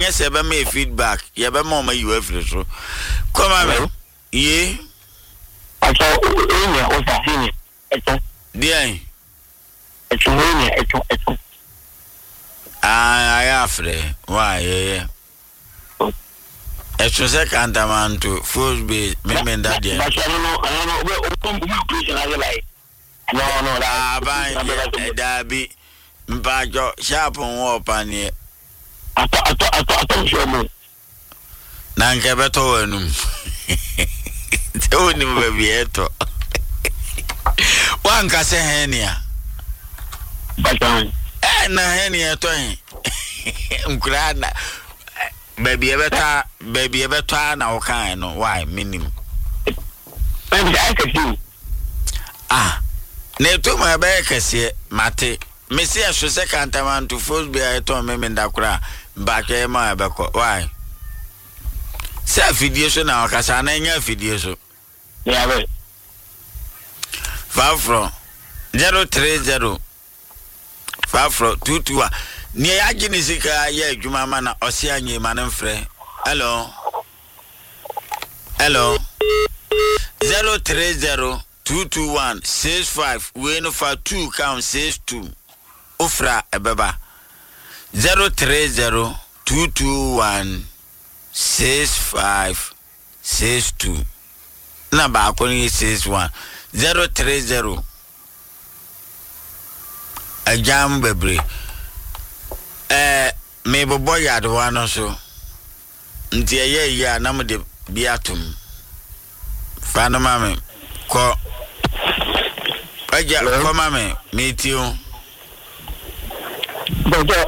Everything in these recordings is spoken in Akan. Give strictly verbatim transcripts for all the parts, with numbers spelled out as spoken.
yes, ever me feedback. You ever mama you have so. Come on, ye. I saw Anya was a senior. Dear, it's a Anya, it's a. I have why, yeah. It's a second man to first be maybe that day. But I don't know, I don't know where come to prison I like. No, no, that by Dabby, Bajo, sharp on war panier. I thought, I thought, I thought, I thought, you Nanka beto enum. Tell him baby eto. One can say henia. But um, eh na henia to hin. Unkrana. Baby ebeta, baby ebeta na okan no. Why minimum? Baby I can do. Ah. Ne to ma be kese mate. Me see a second time to first be I to me ndakura. Back e ma ebeko. Why? Say video so na okasa na nya video so. Yeah, right. Five from zero three zero five from two two one. Ni ya gini sika ye adwuma ma na osi anye ma ne mfre. Hello. Hello. zero three zero two two one six five we no for two count six two. Ofra ebeba. zero three zero two two one six five six two. Na ba ko ni six one zero three zero. Ajam bebre. Eh me bobo yad one so. Nti eye ya na mo de biatum. Fa no mame ko. Aja ko mame me tiu. Bojo.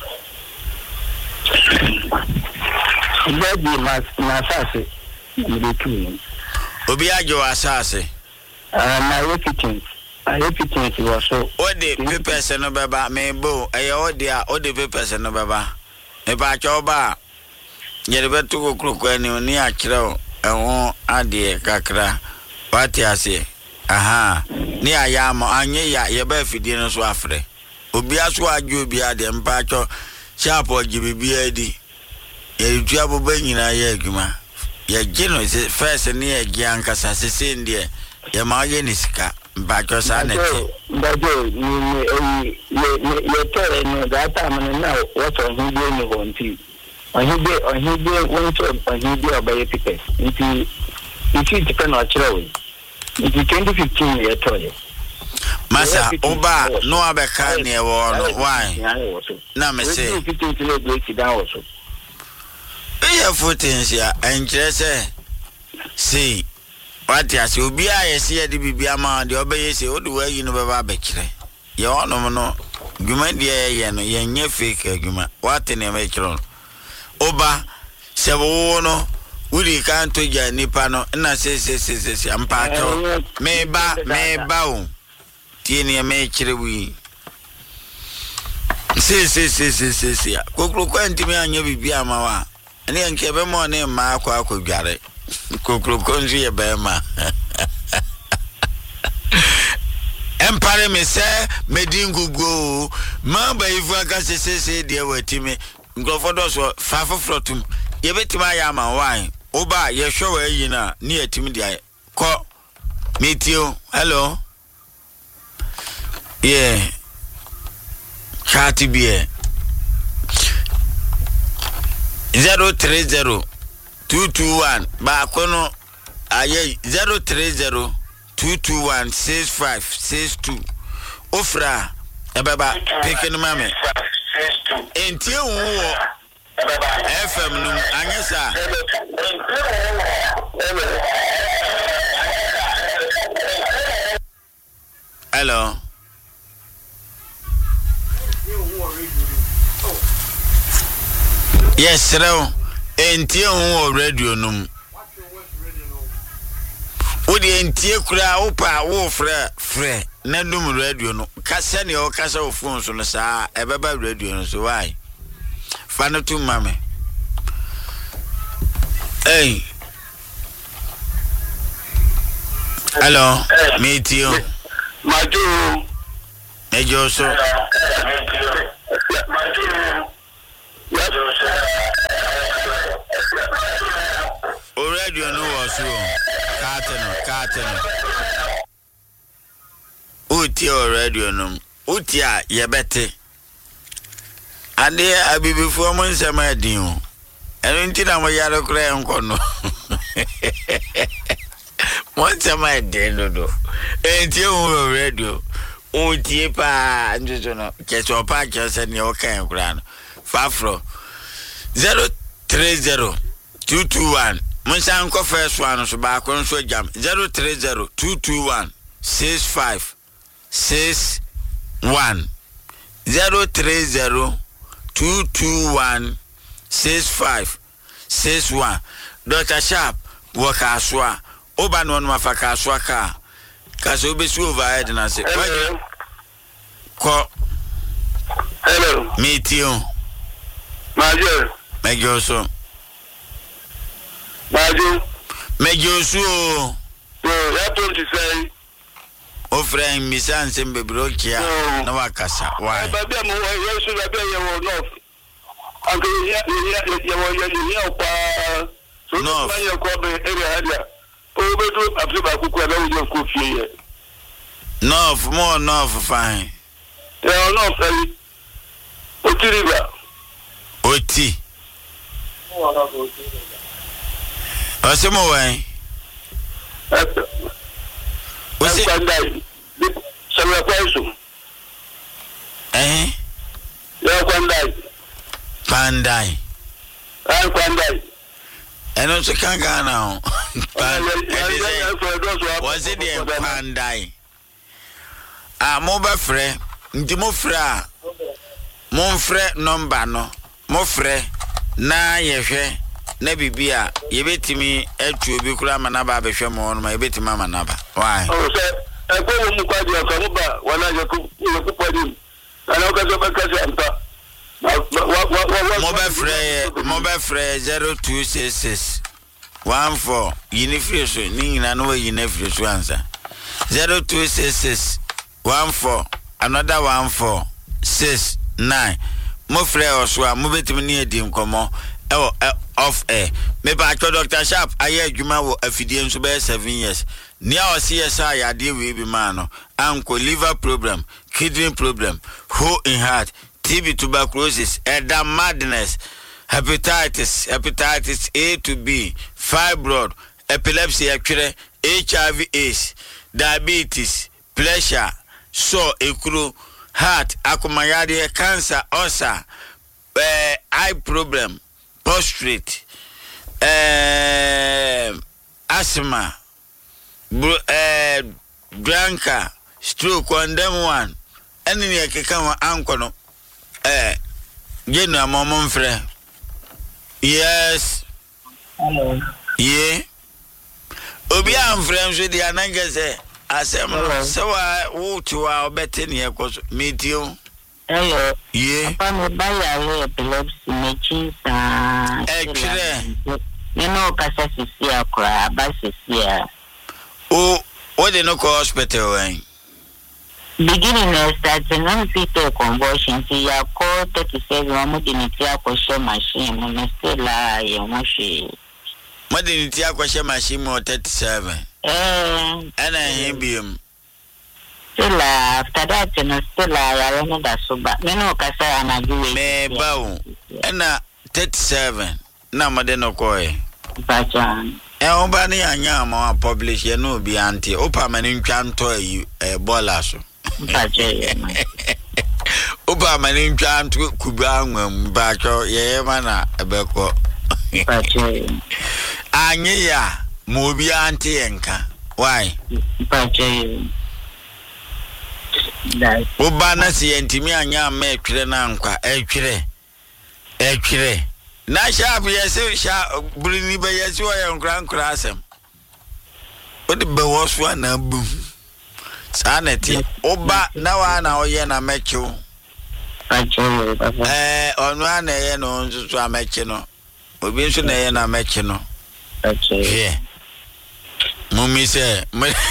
Baby mas masase. Me too. Obi ajo asase. Ah, my kitchen. My kitchen was so. What the papers no baba me bo. Eh o dia o the papers no baba. E ba choba. Yere betu ko kruko ani oni akira ehon ade kakra. Wati ase. Aha. Ni ayamo anye ya ye ba fidie no so afre. Obi aso ajo obi ade mpa cho sharp ogibibi adi. Ye tu aboba nyina ye adwuma. Ye gino se first ni ye giankasa sese ndie ye ma ye nisika mbacho sa neti Bajo ni ye ye tell no that time now what on he dey no wanti on he dey on he dey want to on he dey obey pickers nti nti depend on chiro nti twenty fifteen ye tell you Masa oba no abeka ne wo no why na me say fifteen to break it down also. Eye footing ya enjese see what ya se obi a yesi ye de bibia ma de obeye se odu wa yi no baba bekire ye onom no dwuma de ye no ye nye fake adwuma what ne me kiro oba se wo no wuri kan to ja nipa no na se se se se ampa to me ba me ba o tie ne me kire wi se se se se se se kokro kwanti me anya bibia ma wa ani anke be mo ne ma akwa akwadware kokro konzu ye be ma empare me se medingugo ma ba ifu aka se se se de watime ngrofo do so fafofrotum ye betima ya ma wan oba ye hwe yi na ni atim de ko metio hello yeah Kati bie zero three zero two two one ba kono aye zero three zero two two one six five six two ofra ebaba pick no mame enti wo F M num anyesa hello yes sir entie hu radio num wo de entie kura wo pa wo frɛ frɛ na dum radio no kasa ne o kasa wo phone so no saa ebeba radio no so why fana tu mame hey hello me tio Maju ejo so Maju radio no was so. Carton, carton. Uti o radio no. Uti a yebete. Ade abibifu mo nsema adin o. Eno nti na mo yare kura enko no. Mo nsema adin no do. Enti o radio. Uti pa njojo no. Keso pa kese ni o kan kura no. Fafro zero three zero two two one. Monsan ko first one so ba ko so jam zero three zero two two one six five six one zero three zero two two one six five six one. Doctor Sharp waka aswa oba no no mafaka aswa ka ka so be su overhead na se ko. Hello meet you Major Major so Major Major so oh ya twenty say o friend mi san sem be brokia na wakasa why baby am wo so baby ye wo no anke ya ya ya wo ya ni opa so no ya ko be area area o be do afrika kuku na wo ko fie ye no more no fine yeah no fine o tiriba oti Asemo wen Wasi Pandai Samuel Kwaisu Eh Ya Pandai Pandai Ah Pandai Eno se kanga na Wasi de Pandai Ah mo ba frɛ ndi mo frɛ a mo frɛ number no mo frɛ na yehwɛ na bibia yebetimi atu obi kura manaba behwe mo no ma yebetimi manaba why oh say e ko mu kwadi aka mo ba wana je ku ku kwadi ana ka so ba ka se anta mo ba frɛ mo ba frɛ zero two six six one four yini frɛ so ni nyina no yini frɛ so ansa zero two six six one four another one four six nine mo frɛ oso a mo betimi ni edi nkomo oh off air me ba cho Doctor Sharp aye adwuma wo afidie nso be seven years nia o C S I ade we bi man no anko liver problem kidney problem hole in heart T B tuberculosis edam madness hepatitis hepatitis A to B fibroid epilepsy atwere H I V AIDS diabetes pressure so ekuru heart akomayade cancer ulcer eh eye problem prostrate eh asthma bro, eh drunker stroke on them one any ne keka wa anko no eh genu amomon frɛ yes hello yeah obi am frɛ nso di anangese asem no so wa wo tuwa obete ne ekoso meetio hello yeah papa me ba ya epilepsy me chinsa ekre me no kasa sisi akra ba sisi a o o de no ko hospital wen beginning of starting on fetal convulsion ti ya ko thirty-seven mo de ni ti akoshe machine mo still la ye mo she mo de ni ti akoshe machine mo thirty-seven eh ana him still after that no still I want that so but me no kasa na giwe me bawo na thirty-seven na made no koe bacha e on ba ni anya ma publish ye no bi anti opa mani ntwa nto ayi e bola so bacha ye opa mani ntwa nto kuba anwam bacha ye ma na ebeko bacha anyi ya mo bi anti enka why bacha ye oba na si entimi anya ma etwere na nkwa etwere etwere na sharp yesi sha bulini be yesi wo ye nkra nkra asem odi be wo so na bum saneti oba na wa na oye na mechu eh onu ana ye no nsusu amechi no obi nsu na ye na mechi no yeah mummy say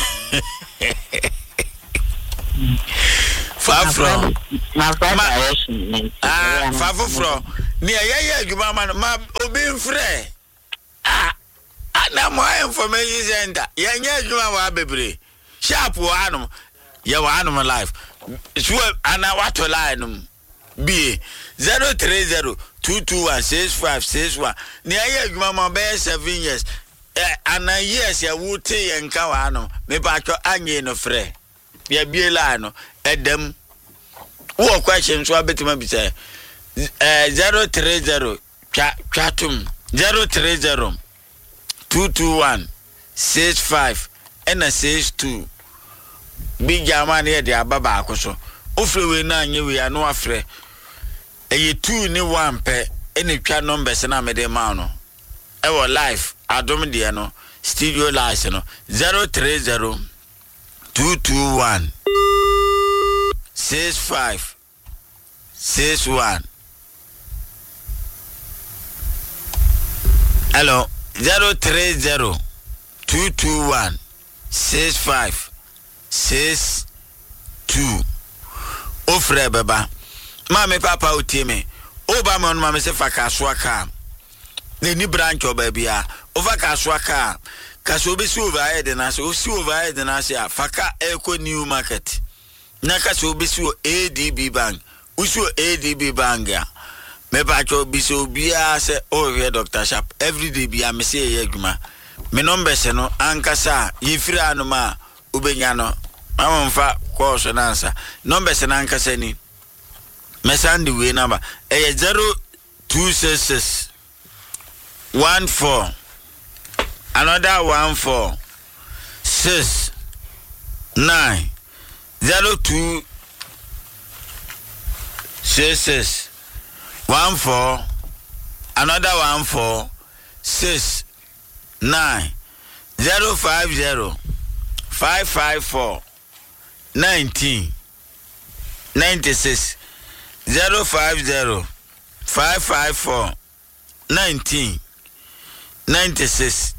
far from my direction ah far from ni ayaya adwuma ma ma obi mfre ah ana mo information center yenye adwuma wa bebre sharp wa no ye wa no life so ana wato line no b zero three zero two two one six five six one ni aye adwuma mo be seven years eh ana years ya wuti yenka wa no me ba twa anye no frɛ ya bie line no edem wo question so abetima bi say eh zero three zero twa twatum zero three zero two two one six five and a six two big German here the ababa akoso ofre we na anye we anu afre eye two ni one pe ene twa numbers na me de ma no e wo live adom de no studio live no zero three zero two two one six five six one. Hello zero three zero two two one six five six two. Ofre baba mama papa utime oba me on mama se faka swaka ne ni branch oba bia over ka swaka ka so be si over head na so si over head na se faka eco new market na ka so be si A D B bank usu A D B bank ya me ba cho biso bia se o we Doctor Sharp every day bia me say ye adwuma me number se no ankasa yefiri anoma ubenya no amamfa course na answer number se na ankasa ni me send we number eh zero two six six one four another one four six nine zero two six six one four another one four six nine zero five zero five five four nineteen ninety six zero five zero five five four nineteen ninety six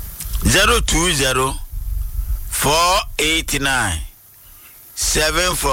zero two zero four eight nine seven four